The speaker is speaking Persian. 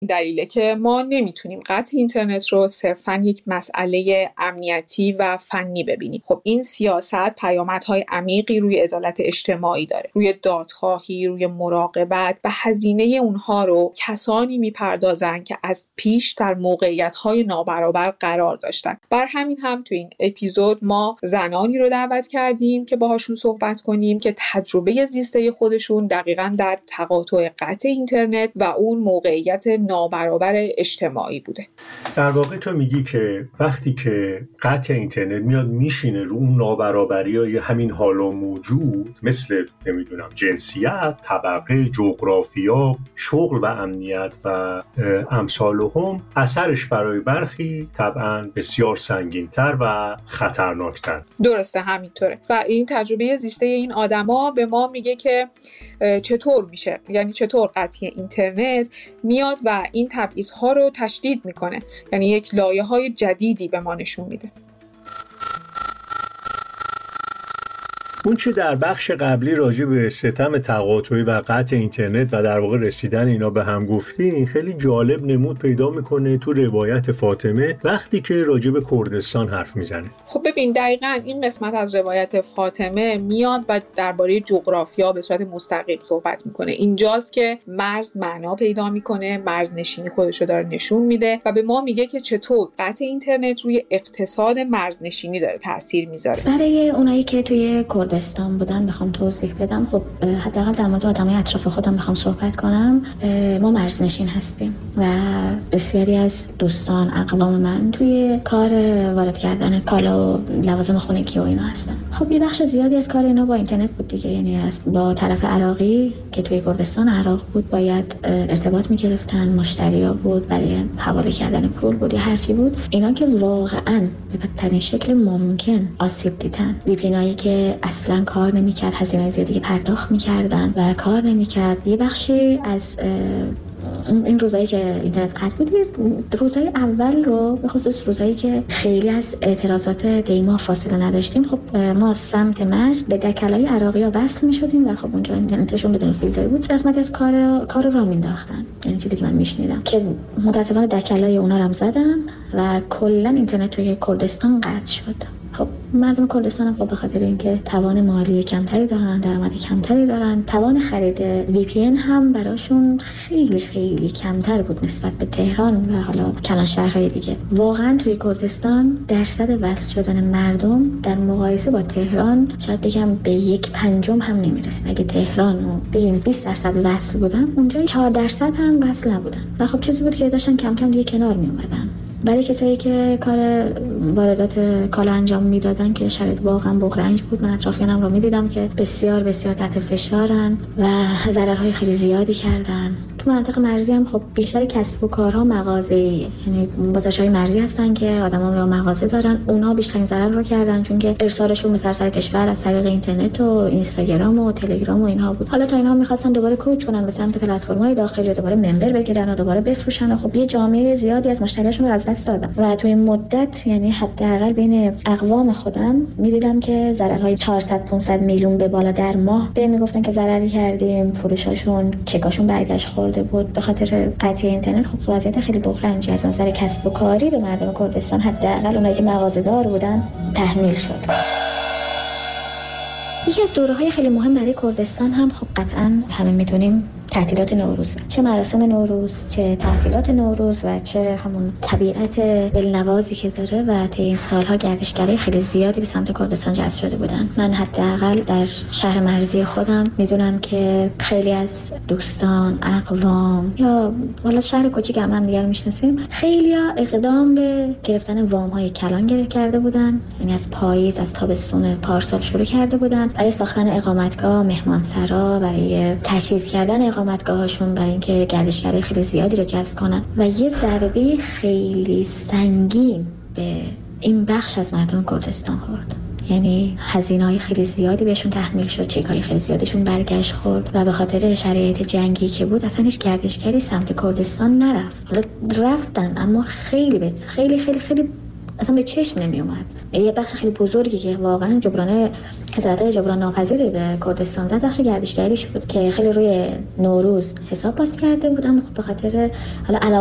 دلیله که ما نمیتونیم قطع اینترنت رو صرفاً یک مسئله امنیتی و فنی ببینیم. خب این سیاست پیامدهای عمیقی روی عدالت اجتماعی داره، روی دادخواهی، روی مراقبت و هزینه اونها رو کسانی میپردازن که از پیش در موقعیت‌های نابرابر قرار داشتن. بر همین هم تو این اپیزود ما زنانی رو دعوت کردیم که باهاشون صحبت کنیم که تجربه زیسته خودشون دقیقاً در تقاطع قطع اینترنت و اون موقعیت نابرابر اجتماعی بوده. در واقع تو میگی که وقتی که قطع اینترنت میاد میشینه رو اون نابرابری‌های همین حال و موجود، مثل نمیدونم جنسیت، طبقه، جغرافیا، شغل و امنیت و امثالهم، اثرش برای برخی طبعاً بسیار سنگین‌تر و خطرناکتر. درسته، همینطوره. و این تجربه زیسته این آدما به ما میگه که چطور میشه، یعنی چطور قطعی اینترنت میاد و این تبعیض‌ها رو تشدید میکنه، یعنی یک لایه‌های جدیدی به ما نشون میده. اون چه در بخش قبلی راجع به ستم تقاطعی و قطع اینترنت و در واقع رسیدن اینا به هم گفتی، خیلی جالب نمود پیدا میکنه تو روایت فاطمه وقتی که راجع به کردستان حرف میزنه. خب ببین، دقیقاً این قسمت از روایت فاطمه میاد و درباره جغرافیا به صورت مستقیم صحبت میکنه. اینجاست که مرز معنا پیدا میکنه، مرزنشینی خودشو داره نشون میده و به ما میگه که چطور قطع اینترنت روی اقتصاد مرزنشینی داره تاثیر میذاره. برای اونایی که توی کردستان بودن بخوام توضیح بدم، خب حداقل در مورد آدمای اطراف خودم بخوام صحبت کنم، ما مرزنشین هستیم و بسیاری از دوستان اقوام من توی کار وارد کردن کالا و لوازم خونگی و اینا هستن. خب یه بخش زیادی از کار اینا با اینترنت بود دیگه، یعنی با طرف عراقی که توی کردستان عراق بود باید ارتباط می‌گرفتن، مشتری‌ها بود، برای حواله کردن پول بود یا هر چی بود. اینا که واقعاً به بدترین شکل ممکن آسیب دیدن، وی‌پی‌نایی که اصلا کار نمی‌کرد، هزینه زیادی پرداخت می‌کردن و کار نمی‌کرد. یه بخشی از این روزایی که اینترنت قطع بود، روزای اول رو به خصوص روزایی که خیلی از اعتراضات دیما فاصله نداشتیم، خب ما سمت مرز به دکلای عراقی ها وصل می‌شدیم و خب اونجا اینترنتشون بدون فیلتر بود، قسمت از کار را مینداختن. یعنی چیزی که من میشنیدم که متأسفانه دکلای اونا رو هم زدن و کلا اینترنت توی کردستان قطع شد. خب مردم کردستان هم به خاطر اینکه توان مالی کمتری دارن، درآمد کمتری دارن، توان خرید VPN هم براشون خیلی خیلی کمتر بود نسبت به تهران و حالا کلان شهرهای دیگه. واقعا توی کردستان درصد وصل شدن مردم در مقایسه با تهران شاید بگم به 1/5 هم نمیرسه. اگه تهران رو بگیم 20% وصل بودن، اونجا 4% هم وصل نبودن. و خب چیزی بود که داشتن کم کم دیگه کنار می اومدن. برای کسایی که کار واردات کالا انجام میدادن که شرایط واقعا بغرنج بود، من اطرافیانم رو میدیدم که بسیار بسیار تحت فشارن و ضررهای خیلی زیادی کردن. تو مناطق مرزی هم خب بیشتر کسب و کارها مغازه‌ای، یعنی بازارهای مرزی هستن که آدما مغازه دارن، اونا بیشترین ضرر رو کردن چون که ارسالشون به سراسر کشور از طریق اینترنت و اینستاگرام و تلگرام و اینها بود. حالا تا اینها می‌خواستن دوباره کوچ کنن به سمت پلتفرم‌های داخلی و دوباره ممبر بگیرن و دوباره بفروشن و خب یه جامعه زیادی از مشتریاشون رو از دست دادن. و تو این مدت یعنی حداقل بین اقوام خودم می‌دیدم که ضررهای 400-500 میلیون به بالا در ماه به میگفتن که ضرری کردیم، فروشاشون چکاشون برگشت خورده بود به خاطر قطعی اینترنت. خب وضعیت خیلی بحرانی از نظر کسب و کاری به مردم کردستان، حداقل اونایی که مغازه‌دار بودن، تحمیل شد. یکی از دوره‌های خیلی مهم برای کردستان هم خب قطعاً همه می‌دونیم تعطیلات نوروز، چه مراسم نوروز، چه تعطیلات نوروز و چه همون طبیعت دلنوازی که داره و طی این سالها گردشگرای خیلی زیادی به سمت کردستان جذب شده بودن. من حداقل در شهر مرزی خودم میدونم که خیلی از دوستان، اقوام یا والا شهر کوچیک هم دیگر میشناسیم، خیلیا اقدام به گرفتن وام‌های کلان کرده بودن، یعنی از پاییز، از تابستون پارسال شروع کرده بودن برای ساختن اقامتگاه، مهمانسرا، برای تجهیز کردن اقامتگاهاشون، برای اینکه گردشگرای خیلی زیادی رو جذب کنن و یه ضربه خیلی سنگین به این بخش از مردم کردستان خورد. یعنی هزینه‌های خیلی زیادی بهشون تحمیل شد، چک‌های خیلی زیادشون برگشت خورد و به خاطر شرایط جنگی که بود اصلا هیچ گردشگری سمت کردستان نرفت. حالا رفتن اما خیلی خیلی خیلی خیلی اصلا به چشم نمی اومد. یه بخش خیلی بزرگی که واقعا خسارت‌های جبران ناپذیری به کردستان زد بخش گردشگریش بود که خیلی روی نوروز حساب باز کرده بود، اما خب به خاطر حالا